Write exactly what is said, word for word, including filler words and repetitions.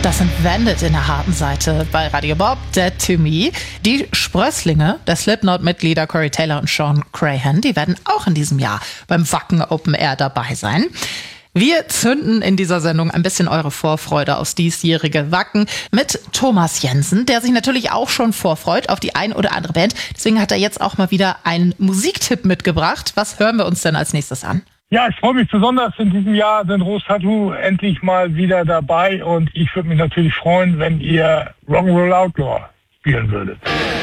Das sind Vandit in der harten Seite bei Radio Bob, Dead to Me. Die Sprösslinge der Slipknot-Mitglieder Corey Taylor und Sean Crahan, die werden auch in diesem Jahr beim Wacken Open Air dabei sein. Wir zünden in dieser Sendung ein bisschen eure Vorfreude aufs diesjährige Wacken mit Thomas Jensen, der sich natürlich auch schon vorfreut auf die ein oder andere Band. Deswegen hat er jetzt auch mal wieder einen Musiktipp mitgebracht. Was hören wir uns denn als nächstes an? Ja, ich freue mich besonders. In diesem Jahr sind Rose Tattoo endlich mal wieder dabei und ich würde mich natürlich freuen, wenn ihr Rock'n'Roll Outlaw spielen würdet.